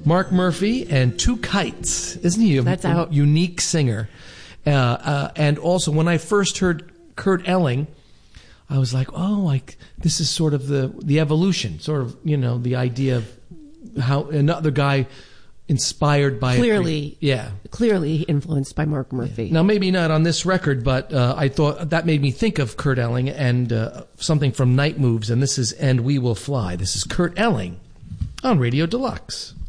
Mark Murphy and Two Kites. Isn't he That's a out. unique singer? And also, when I first heard Kurt Elling, I was like, this is sort of the evolution, sort of, the idea of how another guy inspired by clearly influenced by Mark Murphy. Now, maybe not on this record, but I thought that made me think of Kurt Elling and something from Night Moves, and this is And We Will Fly. This is Kurt Elling on Radio Deluxe.